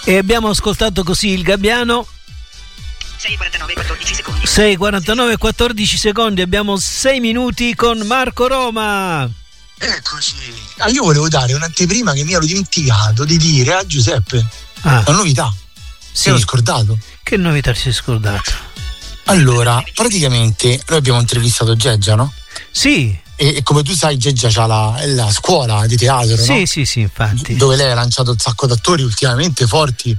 E abbiamo ascoltato così il Gabbiano. 6:49 14 secondi. 6:49 14 secondi. Abbiamo 6 minuti con Marco Roma. Eccoci. Io volevo dare un'anteprima che mi ero dimenticato di dire a Giuseppe. La novità. Sì. Ero scordato. Che novità si è scordato? Allora, praticamente noi abbiamo intervistato Geggia, no? Sì. E come tu sai, Geggia c'ha la scuola di teatro, sì, no? Sì, infatti. Dove lei ha lanciato un sacco d'attori ultimamente forti.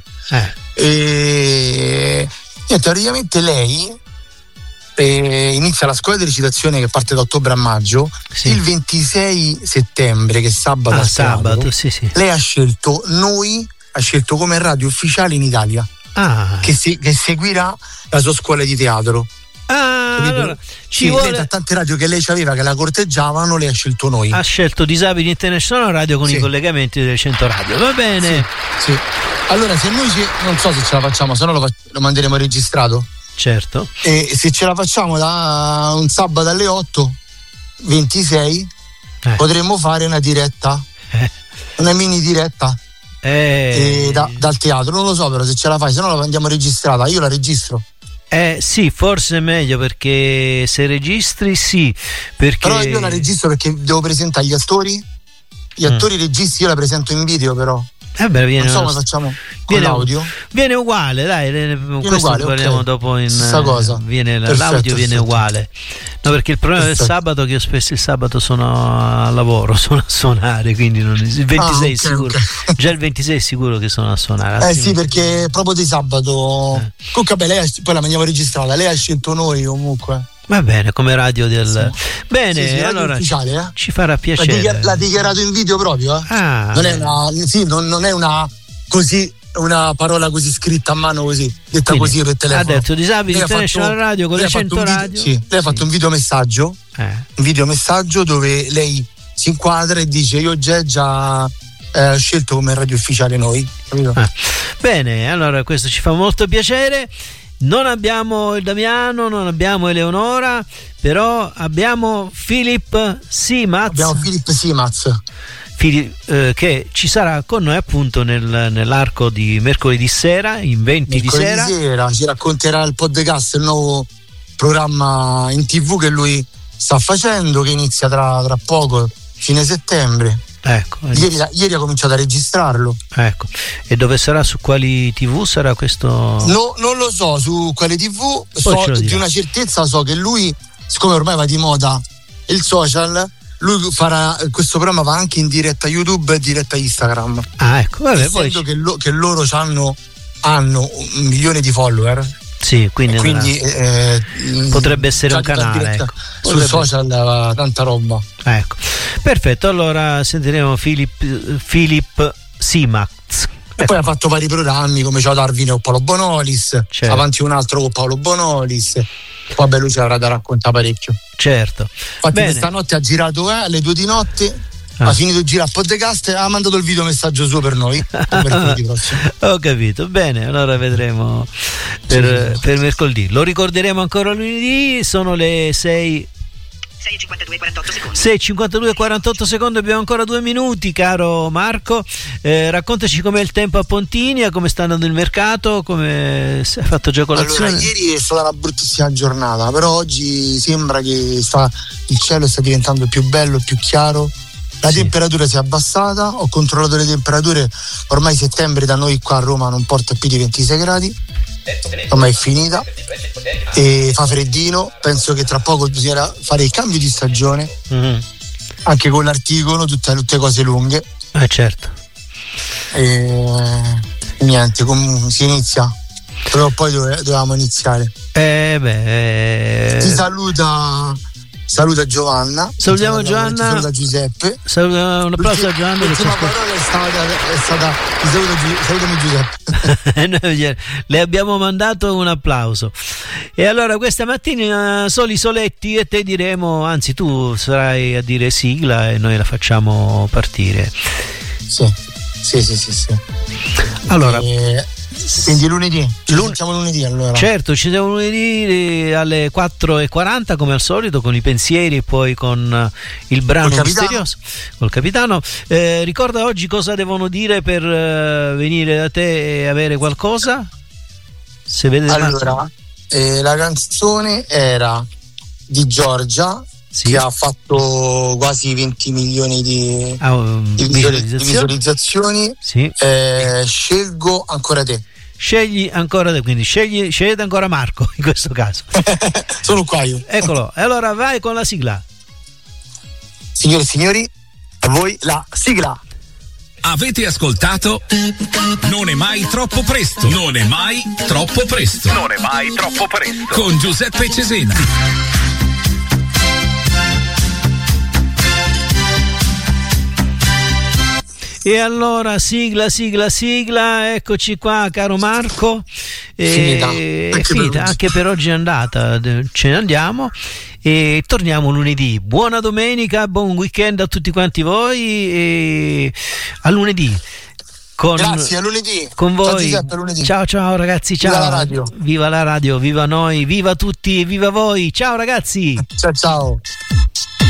E teoricamente lei inizia la scuola di recitazione che parte da ottobre a maggio. Sì. Il 26 settembre, che è sabato, sabato, sì. Lei ha scelto come radio ufficiale in Italia che seguirà la sua scuola di teatro. Allora lei, da tante radio che lei aveva che la corteggiavano, lei ha scelto noi. Ha scelto Disabili International Radio con i collegamenti del 100 Radio. Va bene. Sì. Allora, se noi non so se ce la facciamo, se no lo manderemo registrato. Certo. E se ce la facciamo da un sabato alle 8, 26, potremmo fare una diretta, una mini diretta dal teatro. Non lo so però se ce la fai, se no la andiamo registrata. Io la registro. Sì, forse è meglio, perché se registri perché... Però io la registro perché devo presentare gli attori registi, io la presento in video però. Viene non so come facciamo con l'audio. Viene uguale, dai, questo uguale, parliamo dopo in stessa cosa. L'audio viene uguale. No, perché il problema del sabato è che io spesso il sabato sono a lavoro, sono a suonare, quindi il 26 sicuro. Okay. Già il 26 è sicuro che sono a suonare. Sì, perché proprio di sabato. Comunque lei poi la mandiamo registrata, lei ha scelto noi comunque. Va bene, come radio del... Bene, sì, allora ufficiale, ci farà piacere. L'ha dichiarato in video proprio, non è una parola così scritta a mano così, detta quindi, così per telefono. Ha detto Disabili International Radio con le 100 radio. Lei ha fatto un videomessaggio, dove lei si inquadra e dice: io già scelto come radio ufficiale noi. Bene, allora questo ci fa molto piacere. Non abbiamo il Damiano, non abbiamo Eleonora, però abbiamo Philip Simaz. Che ci sarà con noi appunto nell'arco di mercoledì sera, in 20 di sera. Ci racconterà il podcast, il nuovo programma in TV che lui sta facendo, che inizia tra poco, fine settembre. Ecco. Ieri ha cominciato a registrarlo. Ecco. E dove sarà? Su quali TV sarà questo? No, non lo so su quale TV. Di una certezza so che lui, siccome ormai va di moda il social, lui farà questo programma, va anche in diretta YouTube e diretta Instagram. Ecco, vabbè, poi che loro hanno 1 milione di follower. Sì, quindi potrebbe essere un canale, ecco. Sul social tanta roba. Ecco, perfetto. Allora sentiremo Philip Simaz. E poi ha fatto vari programmi come Ciao Darwin con Paolo Bonolis, certo. Avanti un altro con Paolo Bonolis. Poi lui ci avrà da raccontare parecchio. Certo. Infatti questa notte ha girato alle 2 di notte. Ha finito di girare il podcast e ha mandato il video messaggio suo per noi per mercoledì prossimo. Ho capito, bene, allora vedremo per mercoledì. Lo ricorderemo ancora lunedì, sono le 6:52 48 secondi, abbiamo ancora 2 minuti, caro Marco. Raccontaci com'è il tempo a Pontinia, come sta andando il mercato, come hai fatto già colazione? Allora, ieri è stata una bruttissima giornata, però oggi sembra che il cielo sta diventando più bello, più chiaro. La temperatura si è abbassata, ho controllato le temperature, ormai settembre da noi qua a Roma non porta più di 26 gradi, ormai è finita e fa freddino, penso che tra poco bisognerà fare il cambio di stagione, anche con l'articolo, tutte cose lunghe. Certo. E niente, si inizia, però poi dovevamo iniziare. Ti saluta Giovanna. Salutiamo Giovanna. Saluta Giuseppe. Un applauso a Giovanna. L'ultima parola è stata salutami Giuseppe. Le abbiamo mandato un applauso. E allora questa mattina soli soletti e te diremo, anzi tu sarai a dire sigla e noi la facciamo partire. Sì. Sì. Allora Quindi lunedì, ci sentiamo lunedì allora. Certo, ci siamo lunedì alle 4:40 come al solito, con i pensieri e poi con il brano misterioso col capitano. Ricorda oggi cosa devono dire per venire da te e avere qualcosa? Se vedete allora, la canzone era di Giorgia, sì, che ha fatto quasi 20 milioni di visualizzazioni. Sì. Scelgo ancora te. Scegli ancora te, quindi scegliete ancora Marco in questo caso. Sono qua io. Eccolo, e allora vai con la sigla. Signore e signori, a voi la sigla. Avete ascoltato Non è mai troppo presto. Non è mai troppo presto. Non è mai troppo presto. Con Giuseppe Cesena. E allora sigla, eccoci qua caro Marco, è finita, anche per oggi è andata, ce ne andiamo e torniamo lunedì. Buona domenica, buon weekend a tutti quanti voi e a lunedì. Grazie, a lunedì. Con voi. Ciao, lunedì. Ciao ragazzi, ciao. Viva la radio. Viva la radio, viva noi, viva tutti, viva voi. Ciao ragazzi. Ciao.